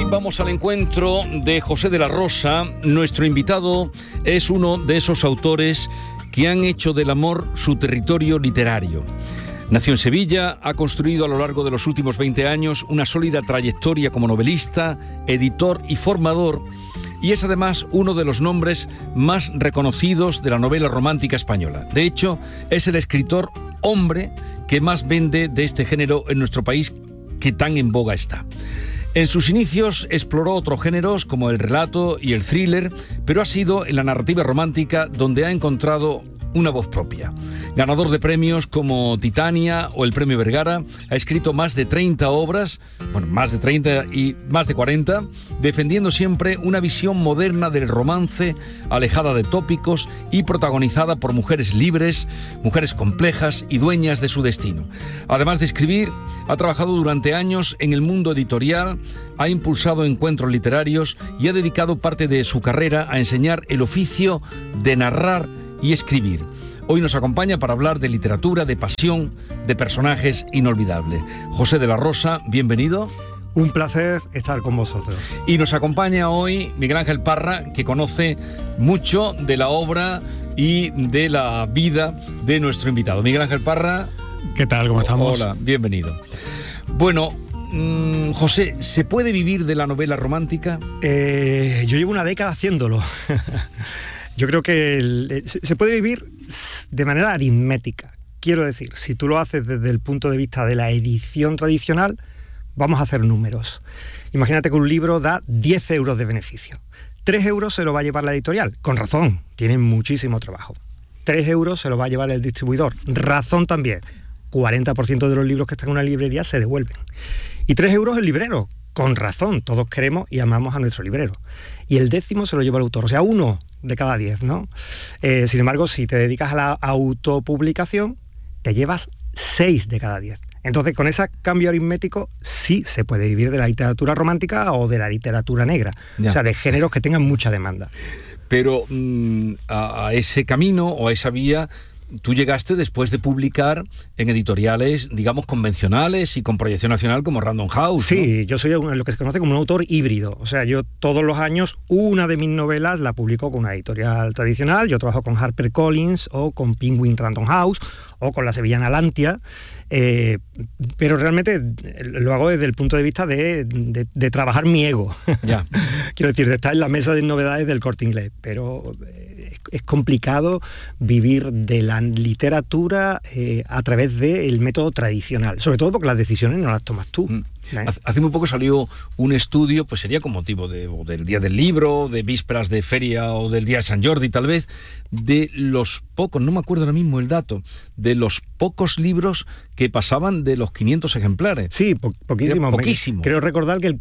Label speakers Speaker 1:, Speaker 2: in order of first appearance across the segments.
Speaker 1: vamos al encuentro de José de la Rosa. Nuestro invitado es uno de esos autores que han hecho del amor su territorio literario. Nació en Sevilla, ha construido a lo largo de los últimos 20 años una sólida trayectoria como novelista, editor y formador, y es además uno de los nombres más reconocidos de la novela romántica española. De hecho, es el escritor hombre que más vende de este género en nuestro país, que tan en boga está. En sus inicios exploró otros géneros como el relato y el thriller, pero ha sido en la narrativa romántica donde ha encontrado una voz propia. Ganador de premios como Titania o el Premio Vergara, ha escrito más de 30 obras, más de 30 y más de 40, defendiendo siempre una visión moderna del romance, alejada de tópicos y protagonizada por mujeres libres, mujeres complejas y dueñas de su destino. Además de escribir, ha trabajado durante años en el mundo editorial, ha impulsado encuentros literarios y ha dedicado parte de su carrera a enseñar el oficio de narrar y escribir. Hoy nos acompaña para hablar de literatura, de pasión, de personajes inolvidables. José de la Rosa, bienvenido.
Speaker 2: Un placer estar con vosotros.
Speaker 1: Y nos acompaña hoy Miguel Ángel Parra, que conoce mucho de la obra y de la vida de nuestro invitado. Miguel Ángel Parra.
Speaker 3: ¿Qué tal? ¿Cómo estamos?
Speaker 1: Hola, bienvenido. Bueno, José, ¿se puede vivir de la novela romántica?
Speaker 2: Yo llevo una década haciéndolo. Yo creo que se puede vivir de manera aritmética. Quiero decir, si tú lo haces desde el punto de vista de la edición tradicional, vamos a hacer números. Imagínate que un libro da 10 euros de beneficio. 3 euros se lo va a llevar la editorial, con razón, tienen muchísimo trabajo. 3 euros se lo va a llevar el distribuidor, razón también. 40% de los libros que están en una librería se devuelven. Y 3 euros el librero, con razón, todos queremos y amamos a nuestro librero. Y el 10º se lo lleva el autor, o sea, 1 de cada 10, ¿no? Sin embargo, si te dedicas a la autopublicación, te llevas 6 de cada 10. Entonces, con ese cambio aritmético, sí se puede vivir de la literatura romántica o de la literatura negra. Ya. O sea, de géneros que tengan mucha demanda.
Speaker 1: Pero a ese camino o a esa vía, tú llegaste después de publicar en editoriales, digamos, convencionales y con proyección nacional como Random House, ¿no?
Speaker 2: Sí, yo soy lo que se conoce como un autor híbrido. O sea, yo todos los años una de mis novelas la publico con una editorial tradicional. Yo trabajo con HarperCollins o con Penguin Random House o con la sevillana Lantia. Pero realmente lo hago desde el punto de vista de trabajar mi ego. Ya. Quiero decir, de estar en la mesa de novedades del Corte Inglés. Pero es complicado vivir de la literatura a través del método tradicional, sobre todo porque las decisiones no las tomas tú.
Speaker 1: Hace muy poco salió un estudio, pues sería con motivo del Día del Libro, de vísperas de feria o del Día de San Jordi tal vez, de los pocos, no me acuerdo ahora mismo el dato, de los pocos libros que pasaban de los 500 ejemplares.
Speaker 2: Sí, poquísimo.
Speaker 1: Poquísimo.
Speaker 2: Creo recordar que el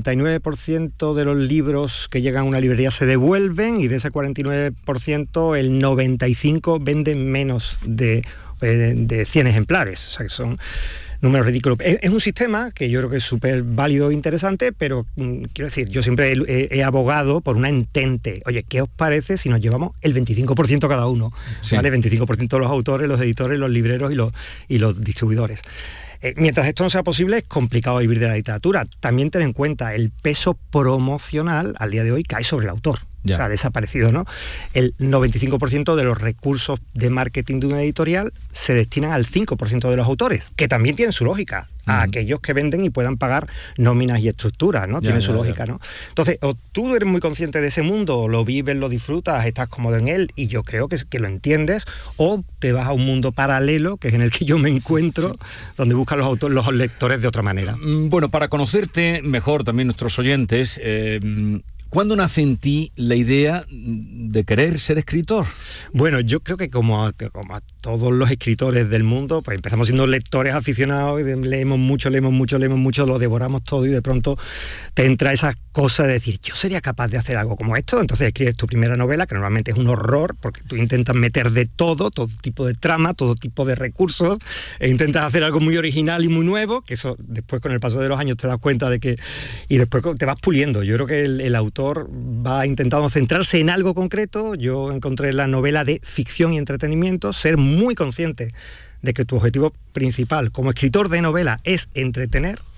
Speaker 2: 49% de los libros que llegan a una librería se devuelven, y de ese 49% el 95% venden menos de 100 ejemplares. O sea, que son números ridículos. Es un sistema que yo creo que es súper válido e interesante, pero quiero decir, yo siempre he abogado por una entente. Oye, ¿qué os parece si nos llevamos el 25% cada uno? Sí. ¿Vale? 25% de los autores, los editores, los libreros y los distribuidores. Mientras esto no sea posible, es complicado vivir de la literatura. También ten en cuenta, el peso promocional al día de hoy cae sobre el autor. Ya. O sea, desaparecido, ¿no? El 95% de los recursos de marketing de una editorial se destinan al 5% de los autores, que también tienen su lógica, a aquellos que venden y puedan pagar nóminas y estructuras, ¿no? Tiene su lógica, ¿no? Entonces, o tú eres muy consciente de ese mundo, o lo vives, lo disfrutas, estás cómodo en él, y yo creo que lo entiendes, o te vas a un mundo paralelo, que es en el que yo me encuentro, donde buscan los autores, los lectores de otra manera.
Speaker 1: Bueno, para conocerte mejor también nuestros oyentes, ¿cuándo nace en ti la idea de querer ser escritor?
Speaker 2: Bueno, yo creo que como a todos los escritores del mundo, pues empezamos siendo lectores aficionados, y leemos mucho, lo devoramos todo, y de pronto te entra esa cosa de decir, yo sería capaz de hacer algo como esto. Entonces escribes tu primera novela, que normalmente es un horror, porque tú intentas meter de todo tipo de trama, todo tipo de recursos, e intentas hacer algo muy original y muy nuevo, que eso después con el paso de los años te das cuenta de que, y después te vas puliendo. Yo creo que el autor va intentando centrarse en algo concreto. Yo encontré en la novela de ficción y entretenimiento ser muy consciente de que tu objetivo principal como escritor de novela es entretener,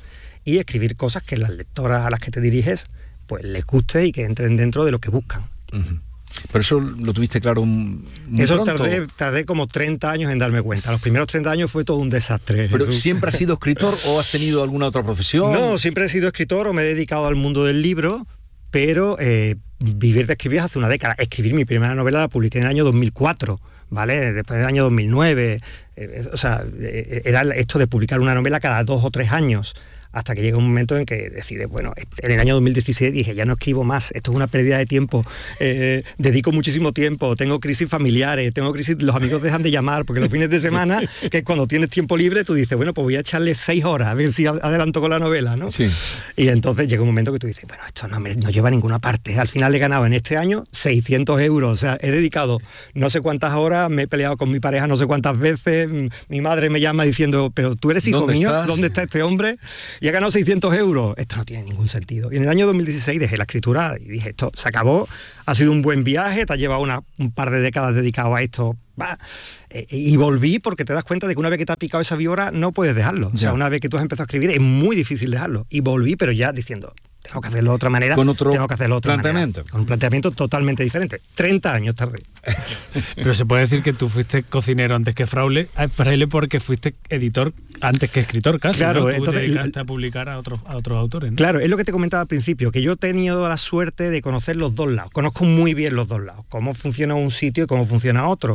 Speaker 2: y escribir cosas que las lectoras a las que te diriges pues les guste y que entren dentro de lo que buscan.
Speaker 1: Uh-huh. Pero eso lo tuviste claro muy
Speaker 2: eso
Speaker 1: pronto.
Speaker 2: Tardé como 30 años en darme cuenta. Los primeros 30 años fue todo un desastre.
Speaker 1: ¿Pero siempre has sido escritor o has tenido alguna otra profesión?
Speaker 2: No, siempre he sido escritor o me he dedicado al mundo del libro, pero vivir de escribir hace una década. Escribir mi primera novela la publiqué en el año 2004, ¿vale? Después del año 2009. Era esto de publicar una novela cada 2 o 3 años. Hasta que llega un momento en que decides, bueno, en el año 2016 dije, ya no escribo más, esto es una pérdida de tiempo, dedico muchísimo tiempo, tengo crisis familiares, los amigos dejan de llamar, porque los fines de semana, que es cuando tienes tiempo libre, tú dices, bueno, pues voy a echarle 6 horas, a ver si adelanto con la novela, ¿no?
Speaker 1: Sí.
Speaker 2: Y entonces llega un momento que tú dices, bueno, esto no lleva a ninguna parte. Al final he ganado en este año 600 euros, o sea, he dedicado no sé cuántas horas, me he peleado con mi pareja no sé cuántas veces, mi madre me llama diciendo, pero tú eres hijo mío, ¿dónde está este hombre? Y he ganado 600 euros. Esto no tiene ningún sentido. Y en el año 2016 dejé la escritura y dije, esto se acabó, ha sido un buen viaje, te has llevado un par de décadas dedicado a esto. Y volví porque te das cuenta de que una vez que te has picado esa víbora no puedes dejarlo. O sea, una vez que tú has empezado a escribir es muy difícil dejarlo. Y volví, pero ya diciendo, tengo que hacerlo de otra manera, tengo que hacerlo de otra
Speaker 1: planteamiento.
Speaker 2: Manera, con un planteamiento totalmente diferente. 30 años tardé.
Speaker 3: Pero se puede decir que tú fuiste cocinero antes que fraile porque fuiste editor antes que escritor casi,
Speaker 2: claro,
Speaker 3: ¿no? Tú
Speaker 2: entonces,
Speaker 3: te dedicaste a publicar a otros autores, ¿no?
Speaker 2: Claro, es lo que te comentaba al principio, que yo he tenido la suerte de conocer los dos lados. Conozco muy bien los dos lados, cómo funciona un sitio y cómo funciona otro.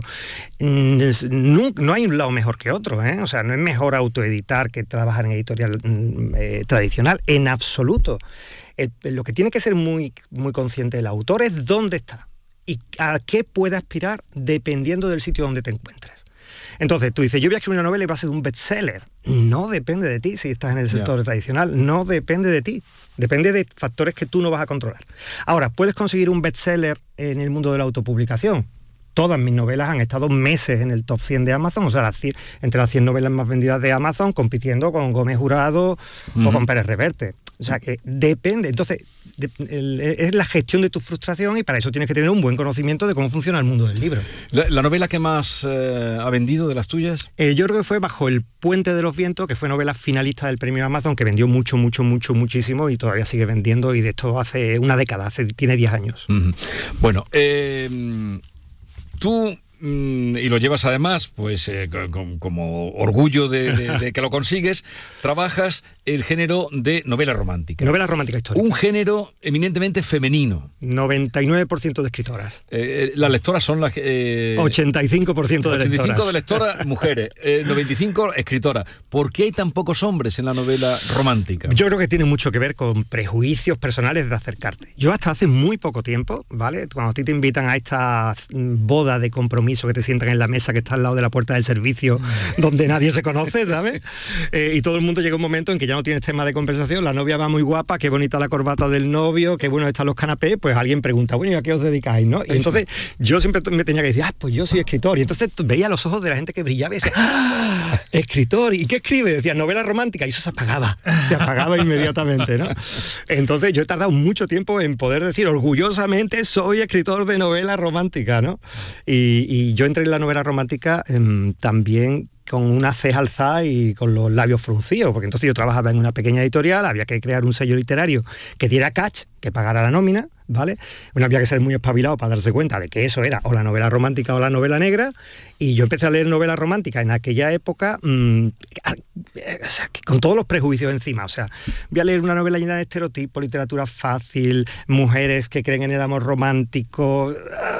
Speaker 2: No hay un lado mejor que otro, ¿eh? O sea, no es mejor autoeditar que trabajar en editorial tradicional, en absoluto. Lo que tiene que ser muy, muy consciente el autor es dónde está y a qué puede aspirar dependiendo del sitio donde te encuentres. Entonces, tú dices, yo voy a escribir una novela y va a ser un bestseller. No depende de ti si estás en el sector tradicional, no depende de ti. Depende de factores que tú no vas a controlar. Ahora, ¿puedes conseguir un bestseller en el mundo de la autopublicación? Todas mis novelas han estado meses en el top 100 de Amazon, o sea, entre las 100 novelas más vendidas de Amazon, compitiendo con Gómez Jurado o con Pérez Reverte. O sea, que depende. Entonces, es la gestión de tu frustración y para eso tienes que tener un buen conocimiento de cómo funciona el mundo del libro.
Speaker 1: ¿La novela que más ha vendido de las tuyas?
Speaker 2: Yo creo que fue Bajo el puente de los vientos, que fue novela finalista del premio Amazon, que vendió muchísimo y todavía sigue vendiendo, y de esto hace una década, tiene 10 años.
Speaker 1: Uh-huh. Bueno, tú, y lo llevas además, pues como orgullo de que lo consigues, trabajas el género de novela romántica.
Speaker 2: Novela romántica histórica.
Speaker 1: Un género eminentemente femenino.
Speaker 2: 99% de escritoras.
Speaker 1: Las lectoras son las...
Speaker 2: 85% de lectoras.
Speaker 1: 85 de lectoras mujeres, 95 escritoras. ¿Por qué hay tan pocos hombres en la novela romántica?
Speaker 2: Yo creo que tiene mucho que ver con prejuicios personales de acercarte. Yo hasta hace muy poco tiempo, ¿vale? Cuando a ti te invitan a esta boda de compromiso, que te sientan en la mesa que está al lado de la puerta del servicio, donde nadie se conoce, ¿sabes? Y todo el mundo llega un momento en que ya no tienes tema de conversación, la novia va muy guapa, qué bonita la corbata del novio, qué buenos están los canapés, pues alguien pregunta, bueno, ¿y a qué os dedicáis, no? Y entonces yo siempre me tenía que decir, pues yo soy escritor, y entonces veía los ojos de la gente que brillaba y decía, ¡ah! Escritor, ¿y qué escribe? Decía, novela romántica, y eso se apagaba inmediatamente, ¿no? Entonces yo he tardado mucho tiempo en poder decir orgullosamente soy escritor de novela romántica, ¿no? Y yo entré en la novela romántica también con una ceja alzada y con los labios fruncidos, porque entonces yo trabajaba en una pequeña editorial, había que crear un sello literario que diera catch, que pagara la nómina, ¿vale? Bueno, había que ser muy espabilado para darse cuenta de que eso era o la novela romántica o la novela negra, y yo empecé a leer novela romántica en aquella época con todos los prejuicios encima. O sea, voy a leer una novela llena de estereotipos, literatura fácil, mujeres que creen en el amor romántico,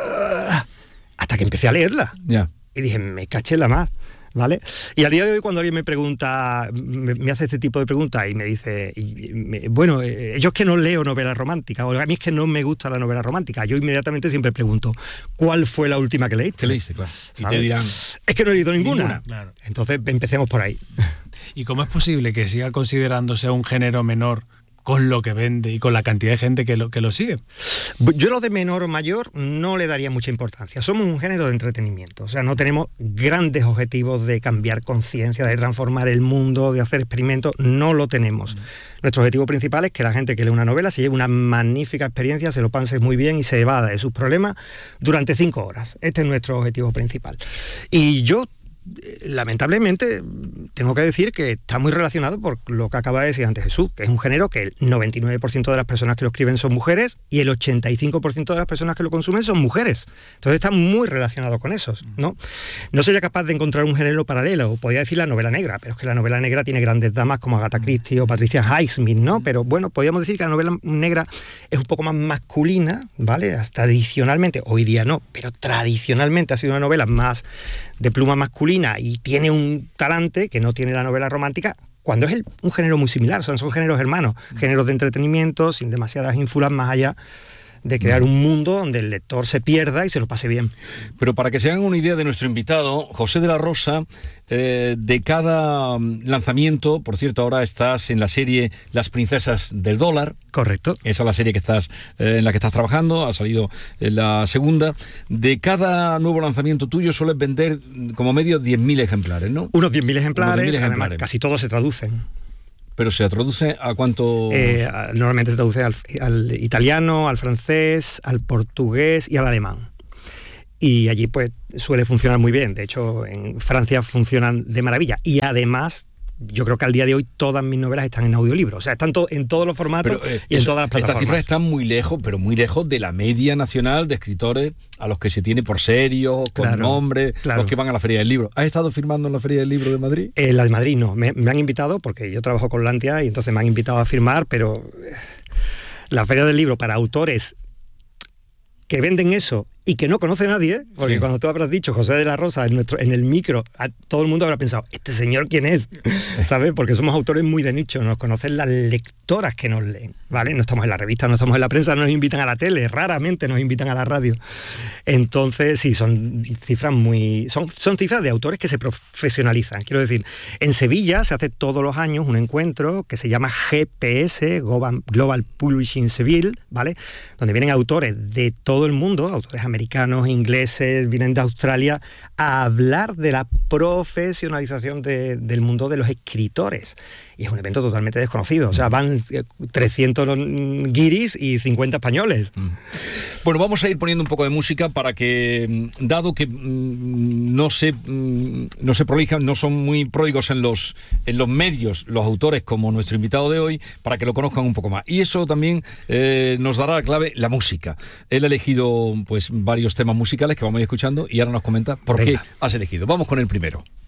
Speaker 2: hasta que empecé a leerla.
Speaker 1: Yeah.
Speaker 2: Y dije, me caché la más, ¿vale? Y al día de hoy, cuando alguien me pregunta, me hace este tipo de preguntas y me dice, bueno, yo es que no leo novela romántica, o a mí es que no me gusta la novela romántica, yo inmediatamente siempre pregunto, ¿cuál fue la última que leíste?
Speaker 1: ¿Qué leíste? Claro.
Speaker 2: Y te dirán, es que no he leído ninguna.
Speaker 3: Claro.
Speaker 2: Entonces empecemos por ahí.
Speaker 3: ¿Y cómo es posible que siga considerándose un género menor con lo que vende y con la cantidad de gente que lo sigue?
Speaker 2: Yo lo de menor o mayor no le daría mucha importancia. Somos un género de entretenimiento, o sea, no tenemos grandes objetivos de cambiar conciencia, de transformar el mundo, de hacer experimentos, no lo tenemos. Nuestro objetivo principal es que la gente que lee una novela se lleve una magnífica experiencia, se lo pase muy bien y se evada de sus problemas durante 5 horas. Este es nuestro objetivo principal. Y yo lamentablemente tengo que decir que está muy relacionado por lo que acaba de decir antes Jesús, que es un género que el 99% de las personas que lo escriben son mujeres y el 85% de las personas que lo consumen son mujeres. Entonces está muy relacionado con esos, ¿no? No sería capaz de encontrar un género paralelo, podría decir la novela negra, pero es que la novela negra tiene grandes damas como Agatha Christie o Patricia Highsmith, ¿no? Pero bueno, podríamos decir que la novela negra es un poco más masculina, ¿vale? Tradicionalmente, hoy día no, pero tradicionalmente ha sido una novela más de pluma masculina y tiene un talante que no tiene la novela romántica, cuando es un género muy similar, son géneros hermanos, géneros de entretenimiento, sin demasiadas ínfulas más allá de crear un mundo donde el lector se pierda y se lo pase bien.
Speaker 1: Pero para que se hagan una idea de nuestro invitado, José de la Rosa, de cada lanzamiento, por cierto, ahora estás en la serie Las Princesas del Dólar.
Speaker 2: Correcto.
Speaker 1: Esa es la serie que estás en la que estás trabajando, ha salido la segunda. De cada nuevo lanzamiento tuyo sueles vender como medio 10.000 ejemplares, ¿no?
Speaker 2: Unos 10.000 ejemplares,
Speaker 1: 10.000
Speaker 2: además casi todos se traducen.
Speaker 1: ¿Pero se traduce a cuánto?
Speaker 2: Normalmente se traduce al italiano, al francés, al portugués y al alemán. Y allí pues suele funcionar muy bien. De hecho, en Francia funcionan de maravilla. Y además, yo creo que al día de hoy todas mis novelas están en audiolibro. O sea, están en todos los formatos y en todas las plataformas.
Speaker 1: Estas cifras están muy lejos, pero muy lejos de la media nacional de escritores a los que se tiene por serio, con nombre, los que van a la Feria del Libro. ¿Has estado firmando en la Feria del Libro de Madrid?
Speaker 2: La de Madrid no. Me han invitado, porque yo trabajo con Lantia y entonces me han invitado a firmar, pero la Feria del Libro para autores que venden eso y que no conoce nadie, porque cuando tú habrás dicho José de la Rosa en el micro, todo el mundo habrá pensado, ¿este señor quién es? ¿Sabes? Porque somos autores muy de nicho, nos conocen las lectoras que nos leen, ¿vale? No estamos en la revista, no estamos en la prensa, no nos invitan a la tele, raramente nos invitan a la radio. Entonces, sí, son cifras son cifras de autores que se profesionalizan. Quiero decir, en Sevilla se hace todos los años un encuentro que se llama GPS, Global Publishing Seville, ¿vale? Donde vienen autores de todo el mundo, autores americanos, ingleses, vienen de Australia, a hablar de la profesionalización del mundo de los escritores. Y es un evento totalmente desconocido. O sea, van 300 guiris y 50 españoles.
Speaker 1: Bueno, vamos a ir poniendo un poco de música para que, dado que no se prolijan, no son muy pródigos en los medios, los autores como nuestro invitado de hoy, para que lo conozcan un poco más. Y eso también nos dará la clave, la música. Él ha elegido pues varios temas musicales que vamos a ir escuchando y ahora nos comenta por qué has elegido. Vamos con el primero.